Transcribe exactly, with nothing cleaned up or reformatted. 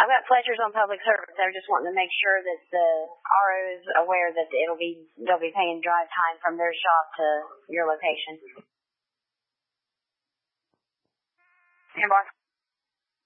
I've got Fletcher's on public service. They're just wanting to make sure that the R O is aware that it'll be they'll be paying drive time from their shop to your location. Here, boss.